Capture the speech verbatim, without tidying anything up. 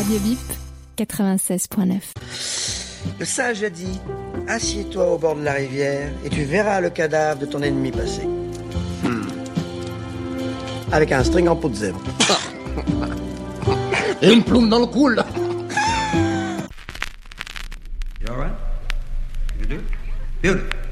Radio Bip, quatre-vingt-seize point neuf. Le sage a dit, assieds-toi au bord de la rivière et tu verras le cadavre de ton ennemi passer. Hmm. Avec un string en peau de zèbre. Et une plume dans le cou, là. You all right? You do? Beautiful.